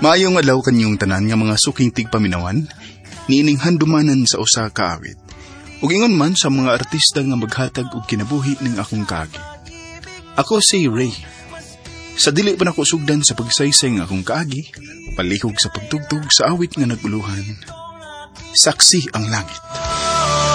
Maayong adlaw kanyong tanan nga mga suking tigpaminawan, niining handumanan sa usa ka awit. Ug ingon man sa mga artista nga maghatag og kinabuhi ning akong kaagi. Ako si Ray. Sa dili pa nako sugdan sa pagsaysay ng akong kaagi, palihog sa pagtugtog sa awit nga naguluhan. Saksi ang langit.